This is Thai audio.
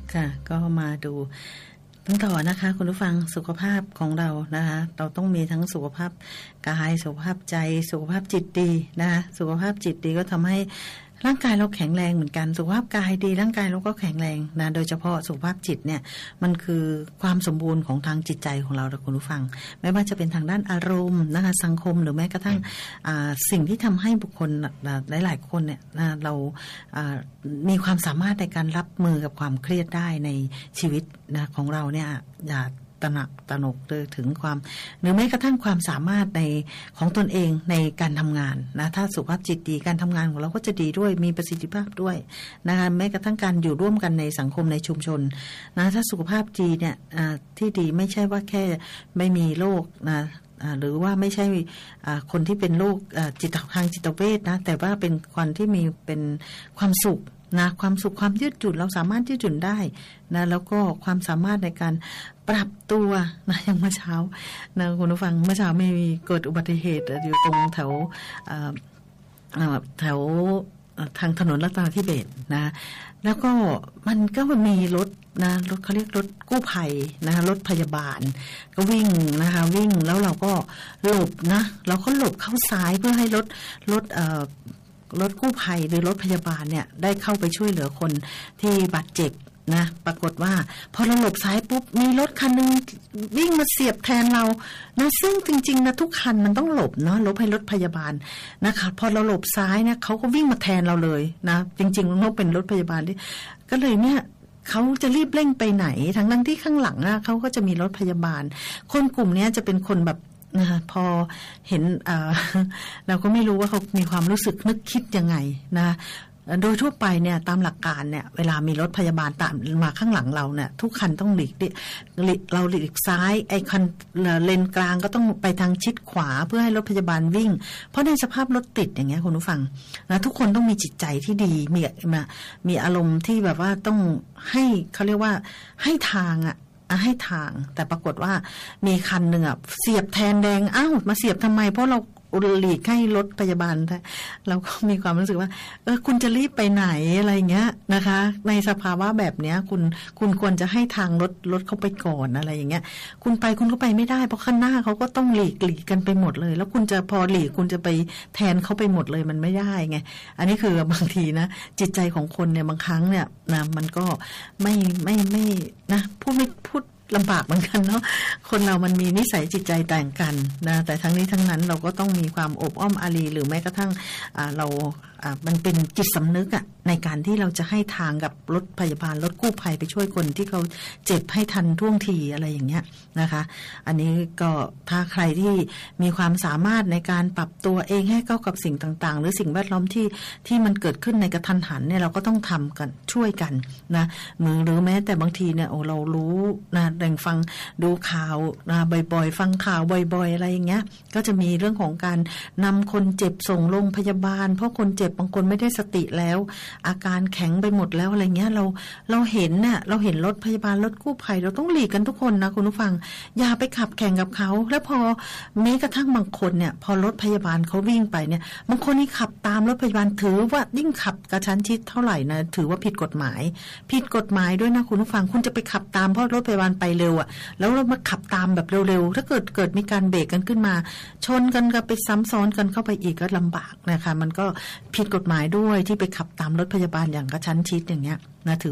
ค่ะก็มาดูตั้งต่อนะคะคุณผู้ฟังสุขภาพของเรานะคะเราต้องมีทั้งสุขภาพกายสุขภาพใจสุขภาพจิตดีนะคะสุขภาพจิตดีก็ทำให้ร่างกายเราแข็งแรงเหมือนกันสุขภาพกายดีร่างกายเราก็แข็งแรงนะโดยเฉพาะสุขภาพจิตเนี่ยมันคือความสมบูรณ์ของทางจิตใจของเราคุณผู้ฟังไม่ว่าจะเป็นทางด้านอารมณ์นะคะสังคมหรือแม้กระทั่งสิ่งที่ทำให้บุคคลหลายๆคนเนี่ยเรามีความสามารถในการรับมือกับความเครียดได้ในชีวิตนะของเราเนี่ยอย่าตระหนกถึงความหรือแม้กระทั่งความสามารถในของตนเองในการทำงานนะถ้าสุขภาพจิตดีการทำงานของเราก็จะดีด้วยมีประสิทธิภาพด้วยนะคะแม้กระทั่งการอยู่ร่วมกันในสังคมในชุมชนนะถ้าสุขภาพดีเนี่ยที่ดีไม่ใช่ว่าแค่ไม่มีโรคนะหรือว่าไม่ใช่คนที่เป็นโรคทางจิตเวชนะแต่ว่าเป็นคนที่มีเป็นความสุขนะความสุขความยืดหยุ่นเราสามารถยืดหยุ่นได้นะแล้วก็ความสามารถในการปรับตัวนะอย่างเมื่อเช้านะคุณผู้ฟังเมื่อเช้ามีเกิดอุบัติเหตุอยู่ตรงแถวทางถนนรัตนาธิเบศรนะแล้วก็มันก็มีรถนะรถเขาเรียกรถกู้ภัยนะคะรถพยาบาลก็วิ่งนะคะวิ่งแล้วเราก็หลบนะเราก็หลบเข้าซ้ายเพื่อให้รถกู้ภัยหรือรถพยาบาลเนี่ยได้เข้าไปช่วยเหลือคนที่บาดเจ็บนะปรากฏว่าพอเราหลบซ้ายปุ๊บมีรถคันนึงวิ่งมาเสียบแทนเรานะซึ่งจริงๆนะทุกคันมันต้องหลบเนาะหลบให้รถพยาบาลนะคะพอเราหลบซ้ายเนี่ยเขาก็วิ่งมาแทนเราเลยนะจริงๆมันเป็นรถพยาบาลที่ก็เลยเนี่ยเขาจะรีบเร่งไปไหนทั้งที่ข้างหลังอ่ะเขาก็จะมีรถพยาบาลคนกลุ่มนี้จะเป็นคนแบบนะพอเห็นเราก็ไม่รู้ว่าเขามีความรู้สึกนึกคิดยังไงนะโดยทั่วไปเนี่ยตามหลักการเนี่ยเวลามีรถพยาบาลตามมาข้างหลังเราเนี่ยทุกคันต้องหลีกเราหลีกซ้ายไอ้คันเลนกลางก็ต้องไปทางชิดขวาเพื่อให้รถพยาบาลวิ่งเพราะในสภาพรถติดอย่างเงี้ยคุณผู้ฟังนะทุกคนต้องมีจิตใจที่ดีมีอารมณ์ที่แบบว่าต้องให้เขาเรียกว่าให้ทางให้ทางแต่ปรากฏว่ามีคันหนึ่งเสียบแทนแดงอ้าวมาเสียบทำไมเพราะเราหลีกให้รถพยาบาลเราก็มีความรู้สึกว่าคุณจะรีบไปไหนอะไรเงี้ยนะคะในสภาวะแบบเนี้ยคุณควรจะให้ทางรถเข้าไปก่อนอะไรอย่างเงี้ยคุณก็ไปไม่ได้เพราะข้างหน้าเขาก็ต้องหลีกกันไปหมดเลยแล้วคุณจะพอหลีกคุณจะไปแทนเขาไปหมดเลยมันไม่ได้ไงอันนี้คือบางทีนะจิตใจของคนเนี่ยบางครั้งเนี่ยนะมันก็ไม่นะพูดลำบากเหมือนกันเนาะคนเรามันมีนิสัยจิตใจต่างกันนะแต่ทั้งนี้ทั้งนั้นเราก็ต้องมีความอบอ้อมอารีหรือแม้กระทั่งเรามันเป็นจิตสำนึกในการที่เราจะให้ทางกับรถพยาบาลรถกู้ภัยไปช่วยคนที่เขาเจ็บให้ทันท่วงทีอะไรอย่างเงี้ยนะคะอันนี้ก็ถ้าใครที่มีความสามารถในการปรับตัวเองให้เข้ากับสิ่งต่างๆหรือสิ่งแวดล้อมที่มันเกิดขึ้นในกระทันหันเนี่ยเราก็ต้องทำกันช่วยกันนะหรือแม้แต่บางทีเนี่ยเรารู้นะฟังดูข่าวนะบ่อยๆฟังข่าวบ่อยๆอะไรอย่างเงี้ยก็จะมีเรื่องของการนำคนเจ็บส่งโรงพยาบาลเพราะคนเจ็บบางคนไม่ได้สติแล้วอาการแข็งไปหมดแล้วอะไรเงี้ยเราเห็นน่ะเราเห็นรถพยาบาลรถกู้ภัยเราต้องหลีกกันทุกคนนะคุณผู้ฟังอย่าไปขับแข่งกับเขาแล้วพอแม้กระทั่งบางคนเนี่ยพอรถพยาบาลเขาวิ่งไปเนี่ยบางคนนี่ขับตามรถพยาบาลถือว่ายิ่งขับกระชั้นชิดเท่าไหร่นะถือว่าผิดกฎหมายด้วยนะคุณผู้ฟังคุณจะไปขับตามเพราะรถพยาบาลไปเร็วแล้วเรามาขับตามแบบเร็วๆถ้าเกิดมีการเบรกกันขึ้นมาชนกันก็ไปซ้ำซ้อนกันเข้าไปอีกก็ลำบากนะคะมันก็ผิดกฎหมายด้วยที่ไปขับตามรถพยาบาลอย่างกระชั้นชิดอย่างเงี้ยนะถือ